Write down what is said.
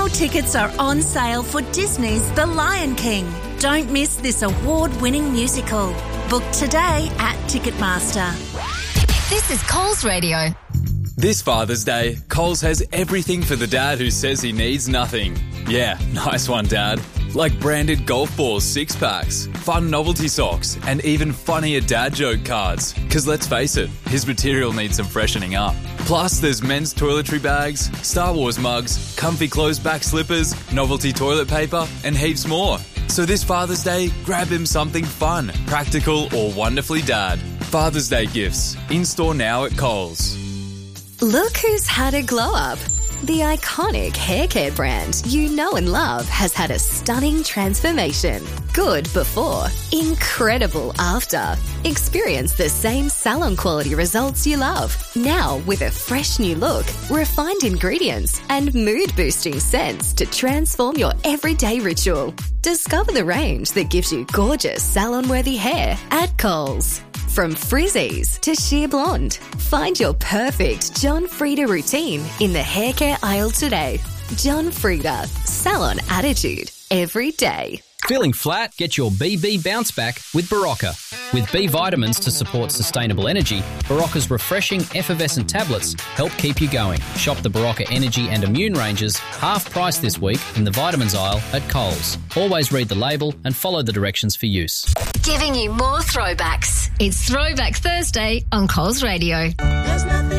Now tickets are on sale for Disney's The Lion King. Don't miss this award-winning musical. Book today at Ticketmaster. This is Coles Radio. This Father's Day, Coles has everything for the dad who says he needs nothing. Yeah, nice one, Dad. Like branded golf balls 6-packs, fun novelty socks, and even funnier dad joke cards. Because let's face it, his material needs some freshening up. Plus, there's men's toiletry bags, Star Wars mugs, comfy closed back slippers, novelty toilet paper, and heaps more. So this Father's Day, grab him something fun, practical, or wonderfully dad. Father's Day gifts, in-store now at Coles. Look who's had a glow up. The iconic hair care brand you know and love has had a stunning transformation. Good before, incredible after. Experience the same salon quality results you love. Now with a fresh new look, refined ingredients, and mood-boosting scents to transform your everyday ritual. Discover the range that gives you gorgeous salon-worthy hair at Coles. From frizzies to sheer blonde, find your perfect John Frieda routine in the hair care aisle today. John Frieda, salon attitude every day. Feeling flat? Get your BB bounce back with Barocca. With B vitamins to support sustainable energy, Barocca's refreshing effervescent tablets help keep you going. Shop the Barocca Energy and Immune ranges half price this week in the vitamins aisle at Coles. Always read the label and follow the directions for use. Giving you more throwbacks. It's Throwback Thursday on Coles Radio.